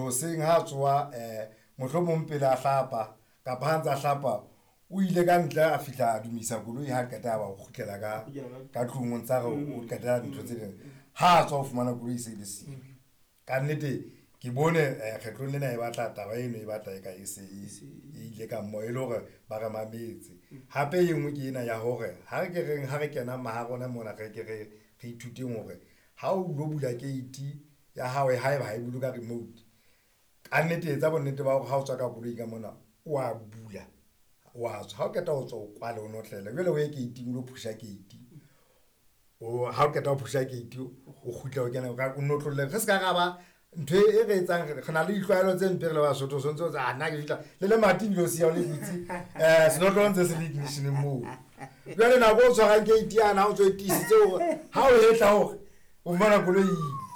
hoseng ha tsoa mohlomong pele a hlapa kapa ha ntsa hlapa o ile ka ntle a fihla a dumisa koloi ha qeta ba o kgutlela ka tlung ntsa re o qetela dintho tse ding ha tswa o fumana koloi se le siyo ka nnete ke bone kgetlong lena e batla taba eno e batla e ka e ile ka mo e le hore ba re mametse hape e nngwe ke ena ya hore ha re kena maharona mona re ithuteng hore ha o lo bula gate ya hao ha eba ha e buluka remote ka nnete etsa bonnete ba hore ha o tswa ka koloi ka mona o a bula wa tswa ha o keta o tswa o kwale o notlela jwale o ye gate o lo phusha gate ha o keta o phusha gate o kgutla o kena o notlolle re se ka ga ba ntho e re etsang re na le ditlwaelo tse mpe re le Basotho so ntse tsa nna ke fihla le mati bilo siya o le butsi senotlolo ntse se le ignition mo jwale na go tshwara gate yana o tswe tisitse ha o hetla hore o bona koloi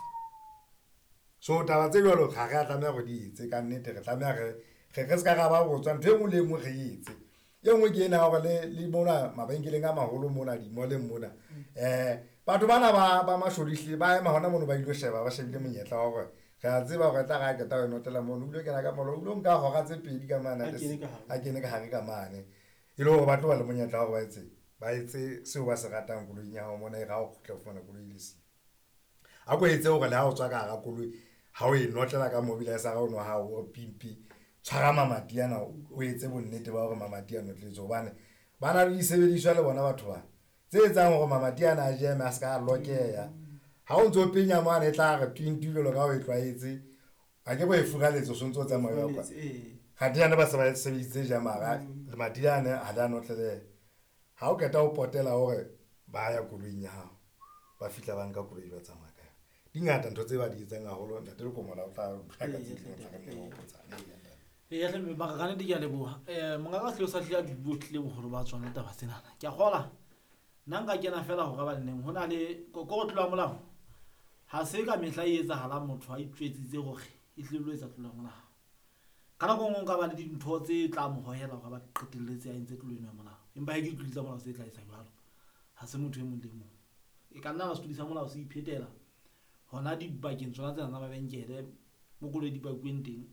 so taba tse jwalo ga re a tlameha go di etse ka nnete re tlameha re se ka ga ba botswa ntho e nngwe le e nngwe re etse ye nngwe ke ena hore le mona mabenkeleng a maholo mona di-mall-eng mona batho bana ba mashodihle ba ema hona mono ba ilo sheba ba shebile monyetla wa hore re a tseba hore tla ga keta o notela mono o ile kena ka molo o lo nka hora tse pedi ka mana a kene ka hare ka mane e le hore batho ba le monyetla wa hore ba etse seo ba se ratang koloing ya hao mona e ga o kgutla fumana koloi le siyo a ko etse hore le ha o tswa ka hara koloi ha o e notlela ka mobile sa ga o no ha o pimpi tshwara mamati yana o etse bonnete ba hore mamati a notletse hobane ba na le disebediswa le bona batho ba tse etsang hore mamati ana a jeme a se ka lokeya ha o ntso penya mane e tla re twintilo ka o e tlwaetse a ke bo e furaletso so ntso tsamaya kwa ga diana ba se ba sebeditse jamara le madiane ha da notlele ha o keta o potela hore ba ya koloing ya hao ba fihla ba nka koloi ba tsamaya ka dingata ntho tse ba di etsang haholo ntate le komola o tla ka tse tla ya le ba ga ne di ya leboha monga ka hlelo sa hlela di botle boholo ba tsona taba tsena ke a gola nanga kena fela ho ga ba nneng hona le go tlola molao ha se ka mehla e etsahala motho a itjwetsitse gore e hlelo etsa tlola molao kana go nka ba le dintho tse tla mo hohela ga ba qetelletse a entse tlolo eno molao empa e ke tlotsa molao se tla etsa jwalo ha se motho e mong le mong e ka nna se tlisa molao se iphetela hona di bakeng tsona tsena tsa mabenkele mo go le di bakweng teng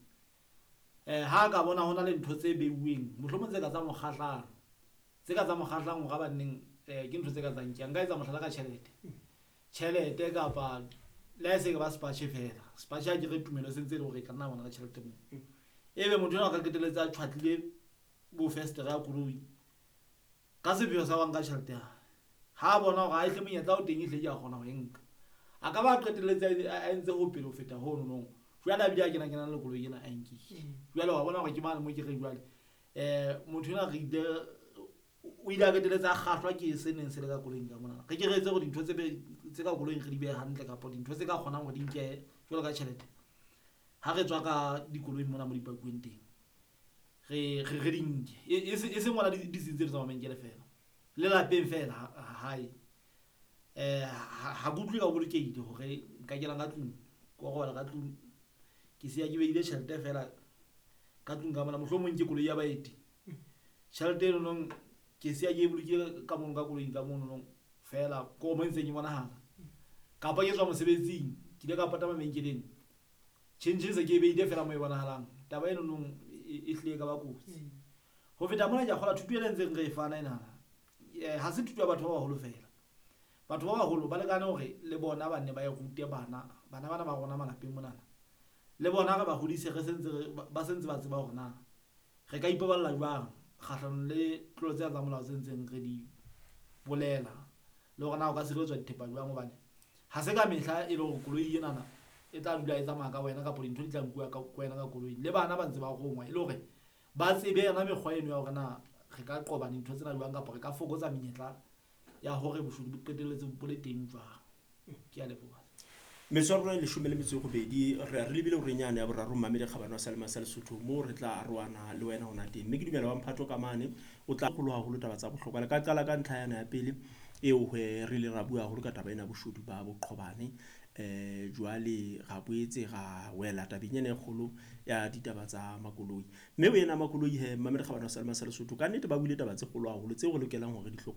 ha ka bona hona le ntho tse beuweng mohlomong tse ka tsa mokgahlano tse ka tsa mokgahlano ga ba nneng ke ntho tse ka tsang ke nka etsa mohlala ka tjhelete kapa le se ke ba spatche fela spatche ke re tumelo sentse le hore ka nna bona ka tjhelete mo ebe motho a ka keteletsa tshwatlile bo festere ya koloi ka sepheo sa wang ka tjhelete ha bona hore a ihle monyetla o teng ihle ya kgona ho enka a ka ba qeteletsa a entse ho pele ho feta ho no jwale a bile a kena le koloi ena a enkile jwale wa bona hore ke mane mo ke re jwale motho ena re ile o ile a keteletsa kgahlwa ke se neng se le ka koloing ka mona re ke re etse go dintho tse ka koloing re di be hantle ka po dintho tse ka kgonang go di nke jwale ka tjhelete ha re tswa ka dikoloi mona mo dipakweng teng re di nke e se ngwana di sentse tsa mabenkele fela le lapeng fela hae ha kutlwe ka bolokehile hore nka kena ka tlung go gola ka tlung ke se ya ke beile tjhelete fela ka tlung ka mona mohlomong ke koloi ya baeti tjhelete eno nong ke se ya ke bolokile ka mono ka koloing ka mono fela ko mo ntse ke bonahala kapa ke tswa mosebetsing ke ile ka pata mabenkeleng change se ke beile fela mo e bonahalang taba eno nong e hlile ka ba kotsi ho feta mona ja khola thuto e ntseng re e fana ena ha se thuto ya batho ba baholo fela batho ba baholo ba le kana hore le bona ba ne ba e rute bana ba rona malapeng mona le bona ga ba hodise re sentse ba tseba hore na re ka ipaballa jwang kgahlano le tlolo tse tsa molao tsentseng re di bolela le hore na o ka se tswa dithepa jwang hobane ha se ka mehla e le hore koloi ena na e tla dula e tsamaya ka wena ka dintho di tla bua ka wena ka koloi le bana ba ntse ba rongwa e le hore ba tsebe yana mekgwa eno ya hore na re ka qoba dintho tsena jwang kapa re ka fokotsa menyetla ya hore boshodu bo qetelletse bo le teng jwang ke a leboha Meswarwa le shumele metso go bedi re lebile o renyane ya boraro mmamedi kgabano sa le masale Lesotho mo re tla arwana le wena hona teng mme ke dumela wa mphato ka mane o tla go lo haholo taba tsa bohlokwa le ka qala ka ntlha yana ya pele eo re le ra bua haholo ka taba ena boshodu ba boqhobane jwale ga boetse ga wela tabenyane kgolo ya ditaba tsa makoloi mme o yena makoloi mmamedi kgabano sa le masale Lesotho ka nnete ba buile taba tse kgolo haholo tse go lokelang hore di